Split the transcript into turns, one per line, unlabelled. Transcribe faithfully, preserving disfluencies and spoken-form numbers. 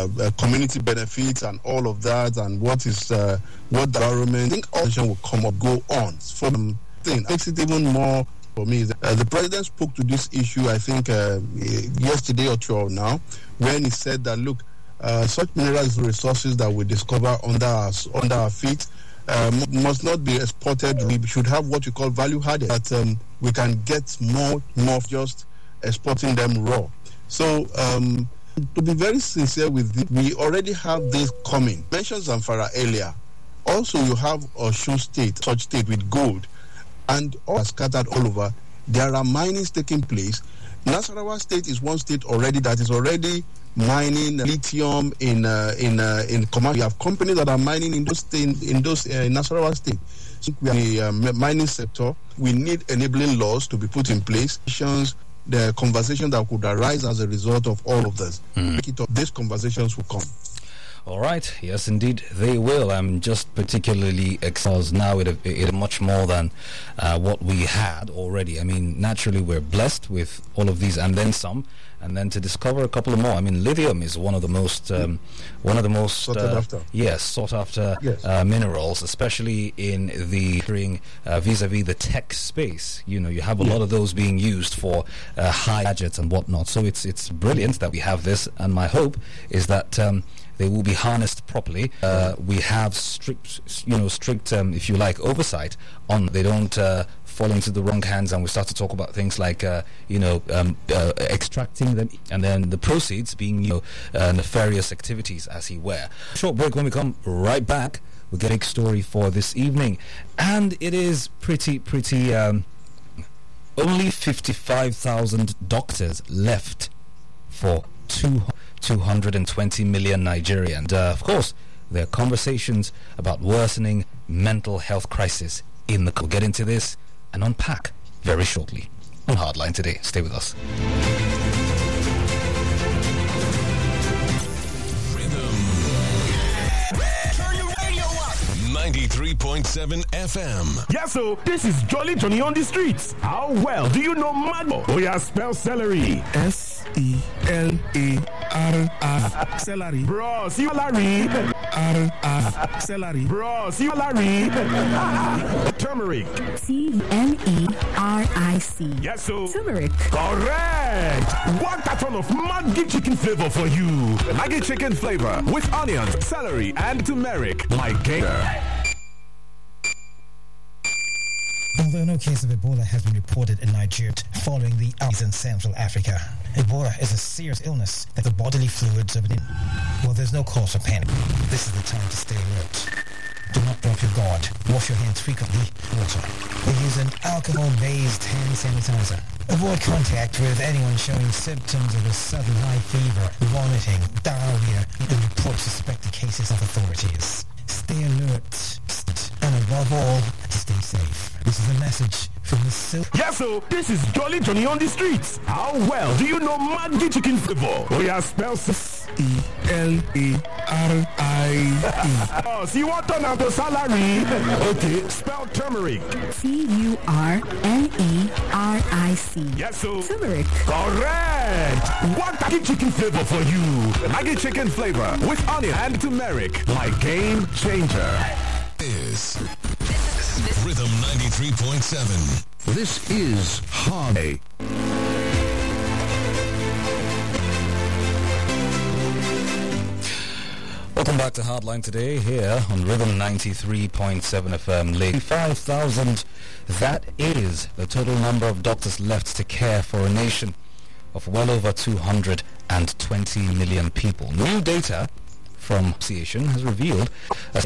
uh, uh, community benefits and all of that, and what is uh, what the environment. I think all this will come up, go on. For the thing makes it even more for me. Uh, the president spoke to this issue, I think, uh, yesterday or two now, when he said that look, uh, such minerals resources that we discover under our, under our feet uh, must not be exported. We should have what you call value added, that um, we can get more more just exporting them raw. So um, to be very sincere with this, we already have this coming. I mentioned Zamfara earlier. Also, you have Osun State, such state with gold, and all scattered all over. There are minings taking place. Nasarawa State is one state already that is already mining lithium in uh, in uh, in commercial. We have companies that are mining in those in, in those uh, in Nasarawa State. So we are the uh, mining sector. We need enabling laws to be put in place. The conversation that could arise as a result of all of this. Mm. These conversations will come.
All right. Yes, indeed, they will. I'm just particularly excited now. It is much more than uh, what we had already. I mean, naturally, we're blessed with all of these, and then some, and then to discover a couple of more. I mean, lithium is one of the most, um, one of the most
sought
uh,
after.
Yes, sought after
yes.
uh, minerals, especially in the uh, vis-a-vis the tech space. You know, you have a yeah. lot of those being used for uh, high gadgets and whatnot. So it's it's brilliant that we have this, and my hope is that. Um, They will be harnessed properly. Uh, we have strict, you know, strict, um, if you like, oversight on. They don't uh, fall into the wrong hands, and we start to talk about things like, uh, you know, um, uh, extracting them, and then the proceeds being, you know, uh, nefarious activities, as he were. Short break. When we come right back, we'll get a story for this evening, and it is pretty, pretty. Um, only fifty-five thousand doctors left for two. two hundred twenty million Nigerians. Uh, of course, there are conversations about worsening mental health crisis in the... We'll get into this and unpack very shortly on Hardline today. Stay with us.
ninety-three point seven F M.
Yes, so this is Jolly Johnny on the streets. How well do you know Magbo? Oh, yeah, spell celery. S E L A R R. Celery. Bro, see Larry. R R. Celery. Bro, see Larry. Turmeric.
T M E R I C.
Yes, so.
Turmeric.
Correct. One carton of Maggi chicken flavor for you. Maggi chicken flavor with onions, celery, and turmeric. My gator.
Although no case of Ebola has been reported in Nigeria following the outbreaks in Central Africa, Ebola is a serious illness that the bodily fluids have been in. Well, there's no cause for panic. This is the time to stay alert. Do not drop your guard. Wash your hands frequently with water. Or use an alcohol-based hand sanitizer. Avoid contact with anyone showing symptoms of a sudden high fever, vomiting, diarrhea, and report suspected cases of authorities. Stay alert, and above all, stay safe. This is a message from the Silk.
Yes, so this is Jolly Johnny on the streets. How well do you know Maggi chicken flavor? Oh, yeah, spell S E L A R I E. Oh, so you want to turn out the salary? Okay, spell turmeric.
T U R N E R I C.
Yes, so.
Turmeric.
Correct. One Maggi chicken flavor for you. Maggi chicken flavor with onion and turmeric. My game changer.
Is Rhythm ninety-three point seven.
This is Hardly.
Welcome back to Hardline today here on Rhythm ninety-three point seven F M. five thousand, that is the total number of doctors left to care for a nation of well over two hundred twenty million people. New data from the association has revealed